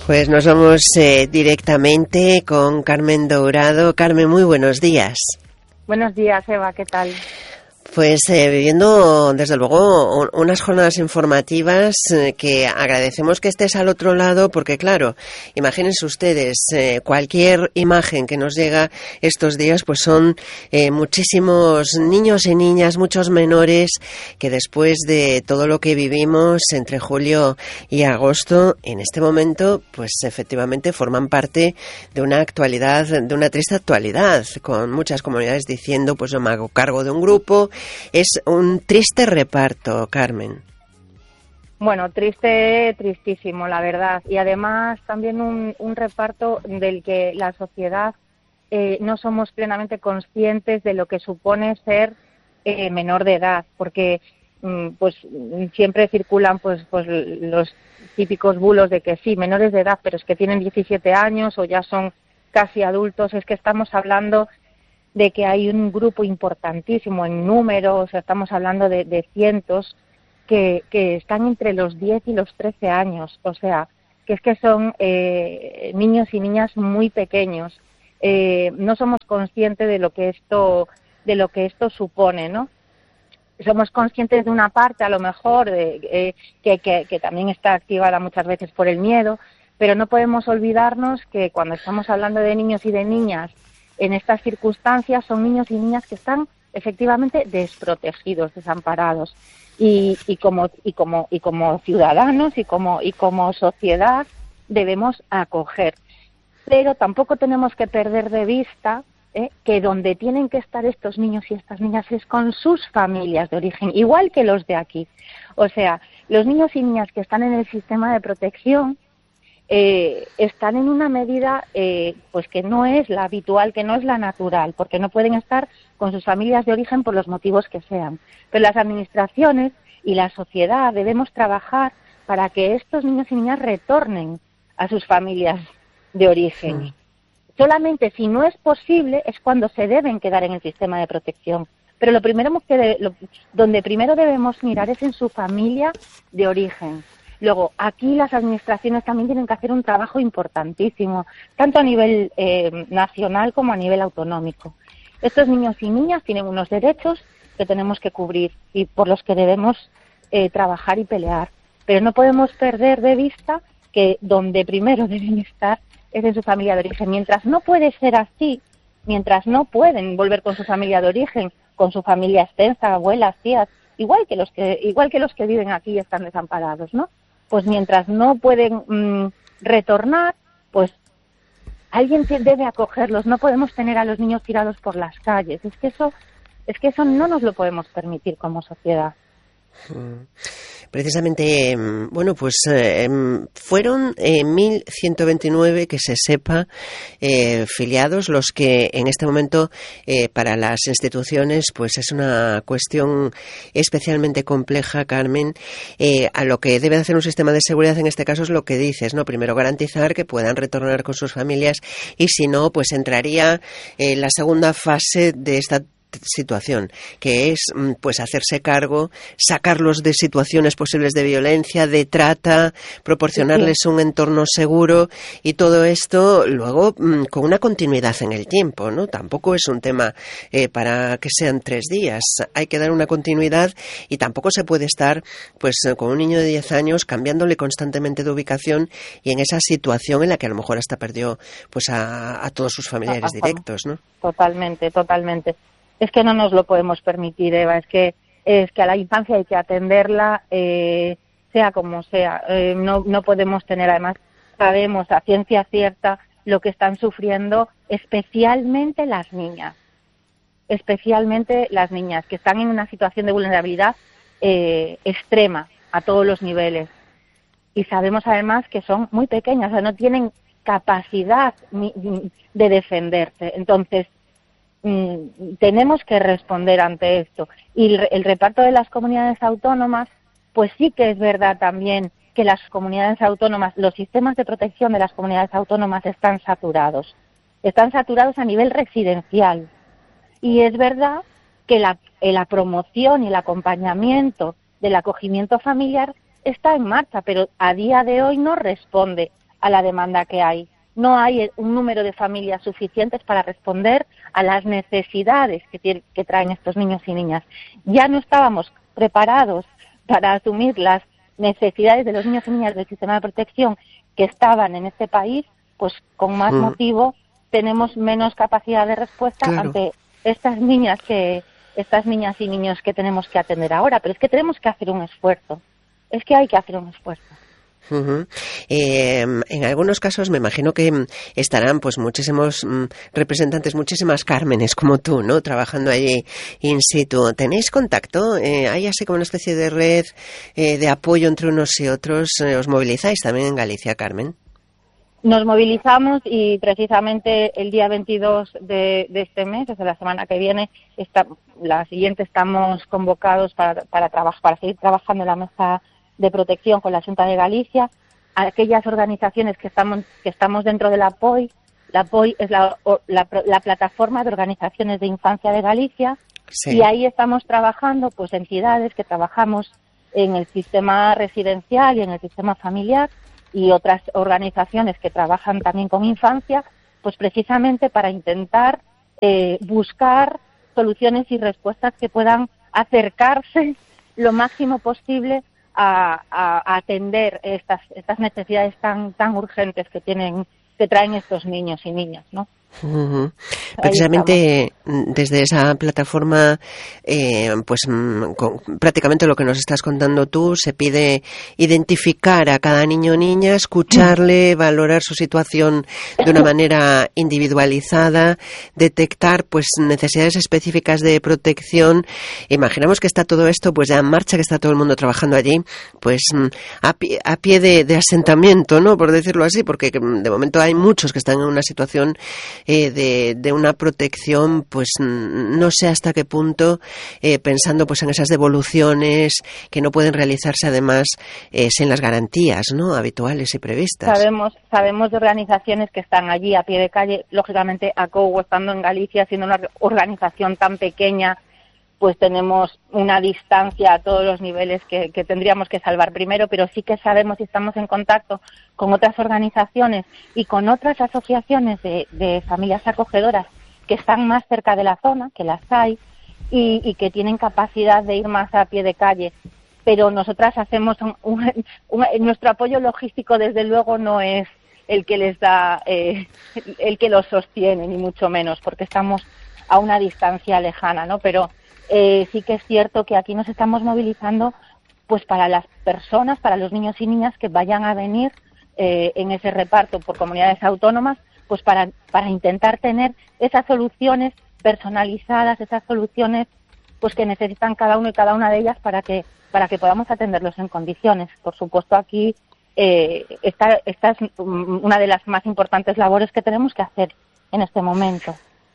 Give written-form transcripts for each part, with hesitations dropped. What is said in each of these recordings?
Pues nos vamos directamente con Carmen Dourado. Carmen, muy buenos días. Buenos días, Eva, ¿qué tal? Pues viviendo, desde luego, unas jornadas informativas que agradecemos que estés al otro lado, porque claro, imagínense ustedes, cualquier imagen que nos llega estos días, pues son muchísimos niños y niñas, muchos menores, que después de todo lo que vivimos entre julio y agosto, en este momento, pues efectivamente forman parte de una actualidad, de una triste actualidad, con muchas comunidades diciendo, pues yo me hago cargo de un grupo. Es un triste reparto, Carmen. Bueno, triste, tristísimo, la verdad. Y además también un reparto del que la sociedad no somos plenamente conscientes de lo que supone ser menor de edad, porque pues siempre circulan pues los típicos bulos de que sí, menores de edad, pero es que tienen 17 años o ya son casi adultos. Es que estamos hablando de que hay un grupo importantísimo en número, o sea, estamos hablando de cientos que están entre los 10 y los 13 años, o sea, que es que son niños y niñas muy pequeños. No somos conscientes de lo que esto supone, ¿no? Somos conscientes de una parte, a lo mejor, que también está activada muchas veces por el miedo, pero no podemos olvidarnos que cuando estamos hablando de niños y de niñas en estas circunstancias, son niños y niñas que están efectivamente desprotegidos, desamparados, y como ciudadanos y como sociedad debemos acoger. Pero tampoco tenemos que perder de vista que donde tienen que estar estos niños y estas niñas es con sus familias de origen, igual que los de aquí. O sea, los niños y niñas que están en el sistema de protección están en una medida pues que no es la habitual, que no es la natural, porque no pueden estar con sus familias de origen por los motivos que sean. Pero las administraciones y la sociedad debemos trabajar para que estos niños y niñas retornen a sus familias de origen. Solamente si no es posible es cuando se deben quedar en el sistema de protección. Pero donde primero debemos mirar es en su familia de origen. Luego, aquí las administraciones también tienen que hacer un trabajo importantísimo, tanto a nivel nacional como a nivel autonómico. Estos niños y niñas tienen unos derechos que tenemos que cubrir y por los que debemos trabajar y pelear. Pero no podemos perder de vista que donde primero deben estar es en su familia de origen. Mientras no puede ser así, mientras no pueden volver con su familia de origen, con su familia extensa, abuelas, tías, igual que los que viven aquí y están desamparados, ¿no? Pues mientras no pueden retornar, pues alguien debe acogerlos. No podemos tener a los niños tirados por las calles. Es que eso no nos lo podemos permitir como sociedad. Precisamente, bueno, pues fueron 1.129, que se sepa, filiados, los que en este momento para las instituciones pues es una cuestión especialmente compleja, Carmen. A lo que debe hacer un sistema de seguridad en este caso es lo que dices, ¿no? Primero garantizar que puedan retornar con sus familias y si no, pues entraría la segunda fase de esta situación, que es pues hacerse cargo, sacarlos de situaciones posibles de violencia, de trata, proporcionarles un entorno seguro y todo esto luego con una continuidad en el tiempo, ¿no? Tampoco es un tema para que sean 3 días, hay que dar una continuidad y tampoco se puede estar pues con un niño de 10 años cambiándole constantemente de ubicación y en esa situación en la que a lo mejor hasta perdió pues a todos sus familiares directos, ¿no? Totalmente. Es que no nos lo podemos permitir, Eva, es que a la infancia hay que atenderla, sea como sea. No podemos tener, además, sabemos a ciencia cierta lo que están sufriendo especialmente las niñas, que están en una situación de vulnerabilidad extrema a todos los niveles. Y sabemos además que son muy pequeñas, o sea, no tienen capacidad de defenderse. Entonces, tenemos que responder ante esto. Y el reparto de las comunidades autónomas, pues sí que es verdad también que las comunidades autónomas, los sistemas de protección de las comunidades autónomas están saturados a nivel residencial. Y es verdad que la promoción y el acompañamiento del acogimiento familiar está en marcha, pero a día de hoy no responde a la demanda que hay. No hay un número de familias suficientes para responder a las necesidades que traen estos niños y niñas. Ya no estábamos preparados para asumir las necesidades de los niños y niñas del sistema de protección que estaban en este país, pues con más motivo tenemos menos capacidad de respuesta ante estas niñas y niños que tenemos que atender ahora. Pero es que tenemos que hacer un esfuerzo. Es que hay que hacer un esfuerzo. En algunos casos me imagino que estarán pues muchísimos representantes, muchísimas Cármenes como tú, ¿no? Trabajando allí in situ. ¿Tenéis contacto? ¿Hay así como una especie de red de apoyo entre unos y otros? ¿Os movilizáis también en Galicia, Carmen? Nos movilizamos y precisamente el día 22 de este mes, desde la semana que viene, la siguiente, estamos convocados para seguir trabajando en la mesa de protección con la Xunta de Galicia. Aquellas organizaciones que estamos dentro de la POI. La POI es la plataforma de organizaciones de infancia de Galicia, y ahí estamos trabajando pues entidades que trabajamos en el sistema residencial y en el sistema familiar, y otras organizaciones que trabajan también con infancia, pues precisamente para intentar buscar soluciones y respuestas que puedan acercarse lo máximo posible a atender estas necesidades tan urgentes que traen estos niños y niñas, ¿no? Precisamente desde esa plataforma, prácticamente lo que nos estás contando tú, se pide identificar a cada niño o niña, escucharle, valorar su situación de una manera individualizada, detectar pues necesidades específicas de protección. Imaginamos que está todo esto pues ya en marcha, que está todo el mundo trabajando allí, pues a pie de asentamiento, ¿no? Por decirlo así, porque de momento hay muchos que están en una situación de una protección, pues no sé hasta qué punto, pensando pues en esas devoluciones que no pueden realizarse además sin las garantías, ¿no?, habituales y previstas. Sabemos de organizaciones que están allí a pie de calle. Lógicamente, ACOU, estando en Galicia, siendo una organización tan pequeña, pues tenemos una distancia a todos los niveles que tendríamos que salvar primero, pero sí que sabemos y estamos en contacto con otras organizaciones y con otras asociaciones de familias acogedoras que están más cerca de la zona, que las hay, y que tienen capacidad de ir más a pie de calle. Pero nosotras hacemos nuestro apoyo logístico, desde luego, no es el que les da, el que los sostiene, ni mucho menos, porque estamos a una distancia lejana, ¿no? Pero sí que es cierto que aquí nos estamos movilizando pues para las personas, para los niños y niñas que vayan a venir en ese reparto por comunidades autónomas, pues para intentar tener esas soluciones personalizadas, esas soluciones pues que necesitan cada uno y cada una de ellas para que podamos atenderlos en condiciones. Por supuesto, aquí esta es una de las más importantes labores que tenemos que hacer en este momento.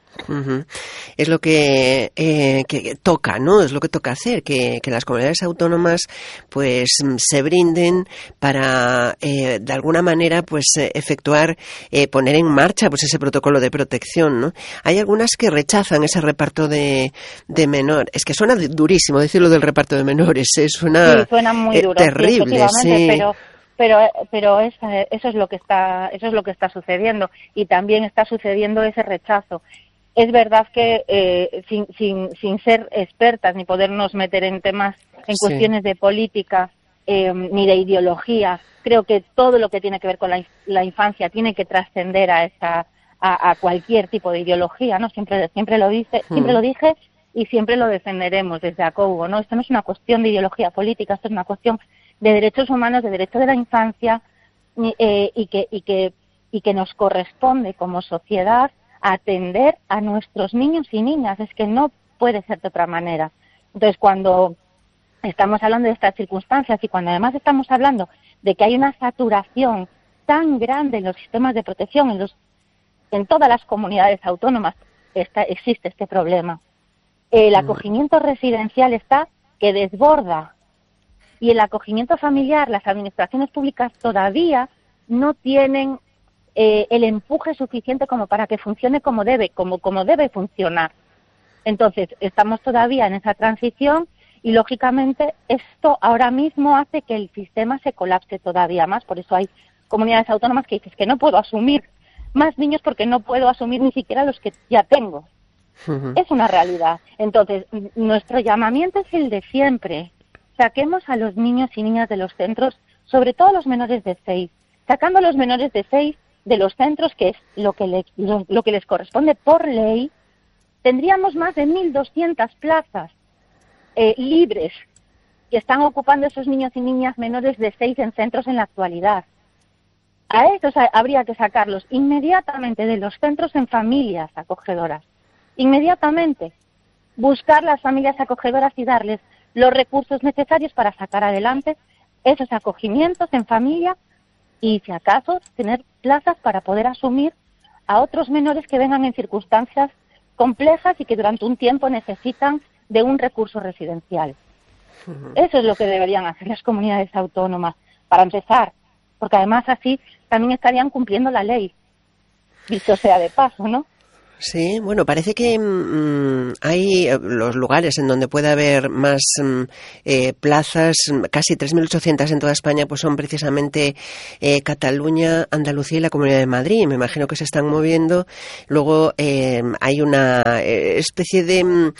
Es lo que toca, ¿no? Es lo que toca hacer, que las comunidades autónomas pues se brinden para de alguna manera pues efectuar, poner en marcha pues ese protocolo de protección, ¿no? Hay algunas que rechazan ese reparto de menores. Es que suena durísimo decirlo del reparto de menores, suena muy duro, terrible, sí. Pero eso es lo que está sucediendo, y también está sucediendo ese rechazo. Es verdad que sin ser expertas ni podernos meter en temas, en cuestiones de política ni de ideología, creo que todo lo que tiene que ver con la infancia tiene que trascender a cualquier tipo de ideología, ¿no? Siempre lo dije y siempre lo defenderemos desde ACOU, ¿no? Esto no es una cuestión de ideología política, esto es una cuestión de derechos humanos, de derecho de la infancia, y que nos corresponde como sociedad atender a nuestros niños y niñas. Es que no puede ser de otra manera. Entonces, cuando estamos hablando de estas circunstancias y cuando además estamos hablando de que hay una saturación tan grande en los sistemas de protección, en todas las comunidades autónomas existe este problema. El acogimiento residencial está que desborda, y el acogimiento familiar, las administraciones públicas todavía no tienen el empuje suficiente como para que funcione como debe funcionar. Entonces, estamos todavía en esa transición, y lógicamente esto ahora mismo hace que el sistema se colapse todavía más. Por eso hay comunidades autónomas que dices que no puedo asumir más niños porque no puedo asumir ni siquiera los que ya tengo. Es una realidad. Entonces, nuestro llamamiento es el de siempre. Saquemos a los niños y niñas de los centros, sobre todo los menores de 6. Sacando a los menores de 6 de los centros, que es lo que les corresponde por ley, tendríamos más de 1.200 plazas libres que están ocupando esos niños y niñas menores de 6 en centros en la actualidad. A estos habría que sacarlos inmediatamente de los centros en familias acogedoras. Inmediatamente. Buscar las familias acogedoras y darles los recursos necesarios para sacar adelante esos acogimientos en familia y, si acaso, tener plazas para poder asumir a otros menores que vengan en circunstancias complejas y que durante un tiempo necesitan de un recurso residencial. Eso es lo que deberían hacer las comunidades autónomas, para empezar, porque además así también estarían cumpliendo la ley, dicho sea de paso, ¿no? Sí, bueno, parece que hay los lugares en donde puede haber más plazas, casi 3.800 en toda España, pues son precisamente Cataluña, Andalucía y la Comunidad de Madrid. Me imagino que se están moviendo. Luego hay una especie de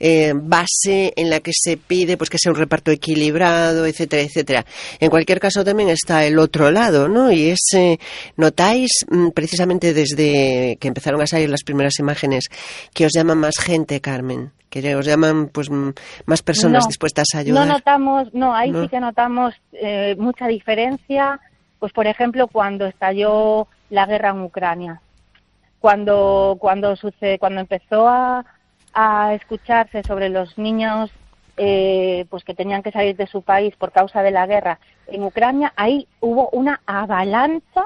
base en la que se pide pues que sea un reparto equilibrado, etcétera, etcétera. En cualquier caso también está el otro lado, ¿no? Y es, notáis precisamente desde que empezaron a salir las primeras imágenes que os llama más gente, Carmen, que os llaman pues más personas dispuestas a ayudar. Ahí sí que notamos mucha diferencia, pues por ejemplo cuando estalló la guerra en Ucrania, cuando empezó a escucharse sobre los niños pues que tenían que salir de su país por causa de la guerra en Ucrania, ahí hubo una avalancha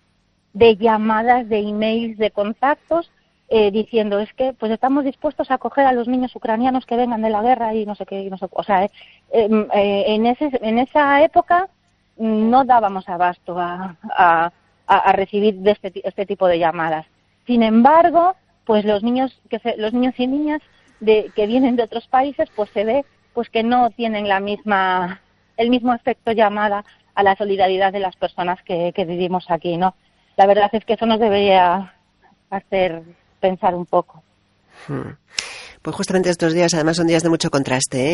de llamadas, de emails, de contactos diciendo es que pues estamos dispuestos a acoger a los niños ucranianos que vengan de la guerra y no sé qué, o sea, en esa época no dábamos abasto a recibir de este tipo de llamadas. Sin embargo, pues los niños y niñas que vienen de otros países, pues se ve pues que no tienen el mismo efecto llamada a la solidaridad de las personas que vivimos aquí, ¿no? La verdad es que eso nos debería hacer pensar un poco. Pues justamente estos días, además, son días de mucho contraste, ¿eh?